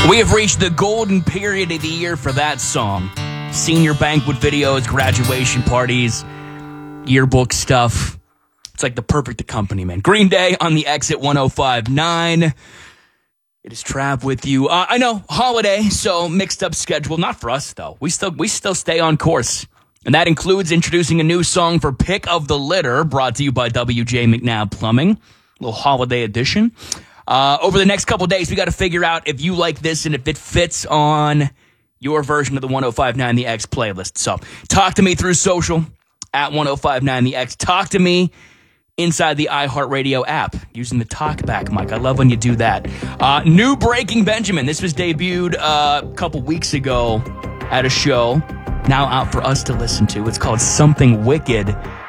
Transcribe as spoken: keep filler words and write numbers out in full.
We have reached the golden period of the year for that song. Senior banquet videos, graduation parties, yearbook stuff. It's like the perfect accompaniment. Green Day on the X at one oh five point nine. It is Trav with you. Uh, I know, holiday, so mixed up schedule. Not for us, though. We still we still stay on course. And that includes introducing a new song for Pick of the Litter, brought to you by W J McNabb Plumbing. A little holiday edition. Uh, over the next couple days, we got to figure out if you like this and if it fits on your version of the one oh five point nine The X playlist. So talk to me through social at one oh five point nine The X. Talk to me inside the iHeartRadio app using the talkback mic. I love when you do that. Uh, new Breaking Benjamin. This was debuted uh, a couple weeks ago at a show. Now out for us to listen to. It's called Something Wicked.